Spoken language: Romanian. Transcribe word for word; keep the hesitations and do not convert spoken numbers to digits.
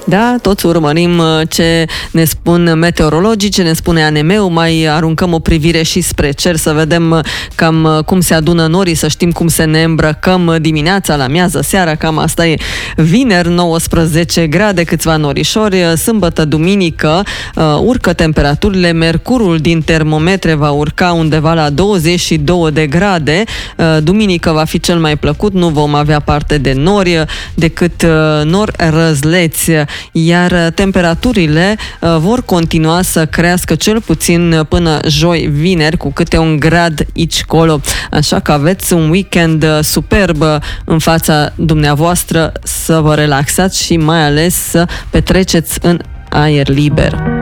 Da, toți urmărim ce ne spun meteorologii, ce ne spune A N M-ul, mai aruncăm o privire și spre cer să vedem cam cum se adună norii, să știm cum se ne îmbrăcăm dimineața, la miază, seara, cam asta e. Vineri, nouăsprezece grade, câțiva norișori, sâmbătă, duminică, urcă temperaturile, mercurul din termometre va urca undeva la douăzeci și două de grade, duminică va fi cel mai plăcut, nu vom avea parte de nori, decât nori răzleți, iar temperaturile vor continua să crească cel puțin până joi, vineri, cu câte un grad aici-colo. Așa că aveți un weekend superb în fața dumneavoastră, să vă relaxați și mai ales să petreceți în aer liber.